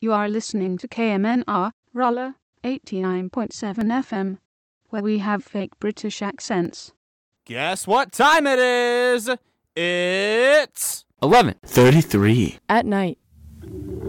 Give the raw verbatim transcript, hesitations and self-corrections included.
You are listening to K M N R, Rolla, eighty-nine point seven F M, where we have fake British accents. Guess what time it is? It's eleven thirty-three at night.